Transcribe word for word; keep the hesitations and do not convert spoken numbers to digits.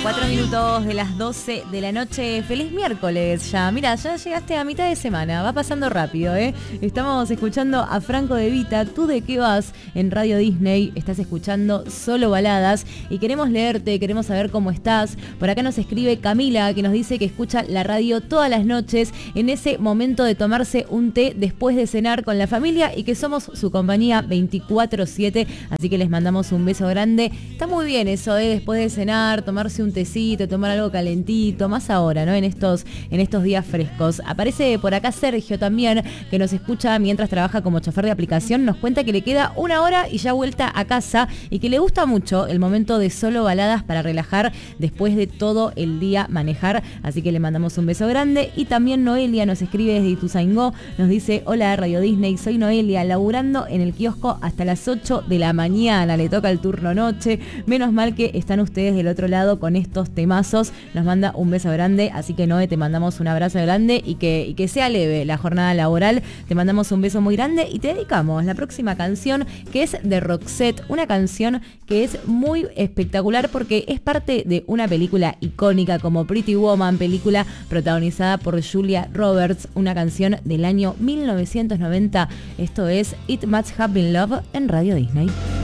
Cuatro minutos de las doce de la noche. Feliz miércoles ya. Mira, ya llegaste a mitad de semana. Va pasando rápido, ¿eh? Estamos escuchando a Franco De Vita. ¿Tú de qué vas? En Radio Disney. Estás escuchando Solo Baladas. Y queremos leerte, queremos saber cómo estás. Por acá nos escribe Camila, que nos dice que escucha la radio todas las noches en ese momento de tomarse un té después de cenar con la familia y que somos su compañía veinticuatro siete. Así que les mandamos un beso grande. Está muy bien eso, ¿eh? Después de cenar, tomarse un tecito, tomar algo calentito, más ahora, ¿no? En estos, en estos días frescos. Aparece por acá Sergio también, que nos escucha mientras trabaja como chofer de aplicación. Nos cuenta que le queda una hora y ya vuelta a casa y que le gusta mucho el momento de Solo Baladas para relajar después de todo el día manejar. Así que le mandamos un beso grande. Y también Noelia nos escribe desde Ituzaingó. Nos dice: hola Radio Disney, soy Noelia, laburando en el kiosco hasta las ocho de la mañana. Le toca el turno noche. Menos mal que están ustedes del otro lado con estos temazos. Nos manda un beso grande, así que Noé, te mandamos un abrazo grande y que, y que sea leve la jornada laboral. Te mandamos un beso muy grande y te dedicamos la próxima canción, que es de Roxette, una canción que es muy espectacular porque es parte de una película icónica como Pretty Woman, película protagonizada por Julia Roberts, una canción del año mil novecientos noventa. Esto es It Must Have Been Love en Radio Disney.